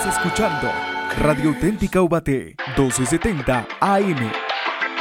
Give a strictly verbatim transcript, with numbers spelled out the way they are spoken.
Estás escuchando Radio Auténtica Ubaté, doce setenta A M.